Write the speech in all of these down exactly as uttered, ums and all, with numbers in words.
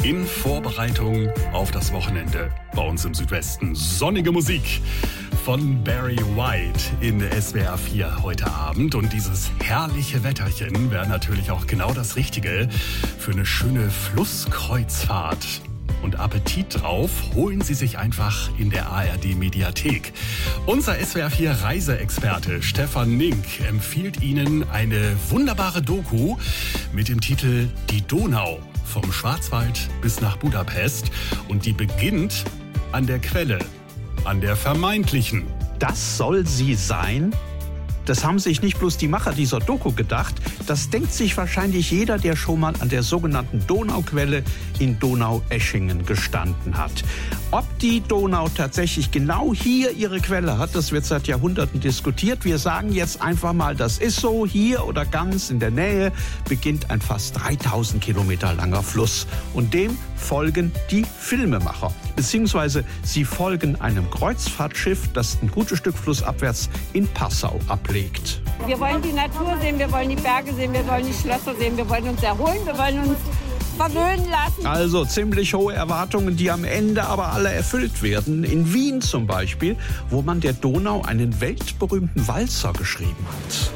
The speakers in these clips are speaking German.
in Vorbereitung auf das Wochenende bei uns im Südwesten. Sonnige Musik von Barry White in der S W R vier heute Abend. Und dieses herrliche Wetterchen wäre natürlich auch genau das Richtige für eine schöne Flusskreuzfahrt. Und Appetit drauf holen Sie sich einfach in der A R D-Mediathek. Unser S W R vier Reiseexperte Stefan Nink empfiehlt Ihnen eine wunderbare Doku mit dem Titel Die Donau, vom Schwarzwald bis nach Budapest. Und die beginnt an der Quelle, an der vermeintlichen. Das soll sie sein? Das haben sich nicht bloß die Macher dieser Doku gedacht, das denkt sich wahrscheinlich jeder, der schon mal an der sogenannten Donauquelle in Donaueschingen gestanden hat. Ob die Donau tatsächlich genau hier ihre Quelle hat, das wird seit Jahrhunderten diskutiert. Wir sagen jetzt einfach mal, das ist so. Hier oder ganz in der Nähe beginnt ein fast dreitausend Kilometer langer Fluss. Und dem folgen die Filmemacher. Beziehungsweise sie folgen einem Kreuzfahrtschiff, das ein gutes Stück flussabwärts in Passau ablegt. Wir wollen die Natur sehen, wir wollen die Berge sehen, wir wollen die Schlösser sehen, wir wollen uns erholen, wir wollen uns verwöhnen lassen. Also ziemlich hohe Erwartungen, die am Ende aber alle erfüllt werden. In Wien zum Beispiel, wo man der Donau einen weltberühmten Walzer geschrieben hat.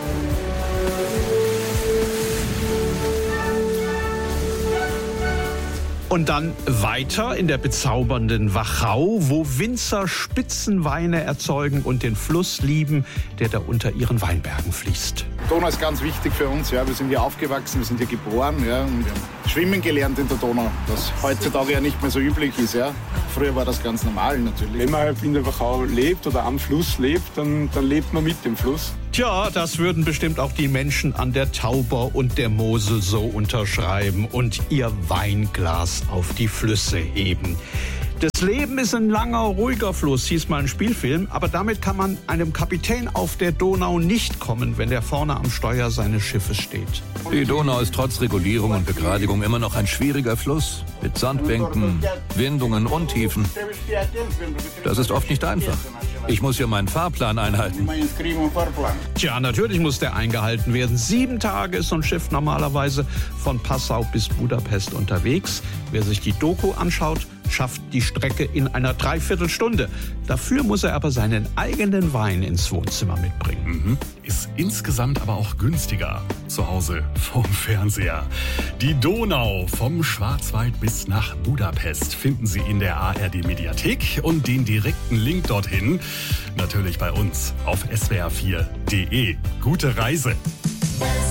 Und dann weiter in der bezaubernden Wachau, wo Winzer Spitzenweine erzeugen und den Fluss lieben, der da unter ihren Weinbergen fließt. Die Donau ist ganz wichtig für uns. Ja. Wir sind hier aufgewachsen, wir sind hier geboren. Ja. Und wir haben schwimmen gelernt in der Donau, was heutzutage ja nicht mehr so üblich ist. Ja. Früher war das ganz normal natürlich. Wenn man halt in der Wachau lebt oder am Fluss lebt, dann, dann lebt man mit dem Fluss. Tja, das würden bestimmt auch die Menschen an der Tauber und der Mosel so unterschreiben und ihr Weinglas auf die Flüsse heben. Das Leben ist ein langer, ruhiger Fluss, hieß mal ein Spielfilm, aber damit kann man einem Kapitän auf der Donau nicht kommen, wenn der vorne am Steuer seines Schiffes steht. Die Donau ist trotz Regulierung und Begradigung immer noch ein schwieriger Fluss mit Sandbänken, Windungen und Tiefen. Das ist oft nicht einfach. Ich muss hier meinen Fahrplan einhalten. Tja, natürlich muss der eingehalten werden. Sieben Tage ist so ein Schiff normalerweise von Passau bis Budapest unterwegs. Wer sich die Doku anschaut, schafft die Strecke in einer Dreiviertelstunde. Dafür muss er aber seinen eigenen Wein ins Wohnzimmer mitbringen. Mhm. Ist insgesamt aber auch günstiger zu Hause vorm Fernseher. Die Donau vom Schwarzwald bis nach Budapest finden Sie in der A R D-Mediathek und den direkten Link dorthin natürlich bei uns auf S W R vier punkt de. Gute Reise!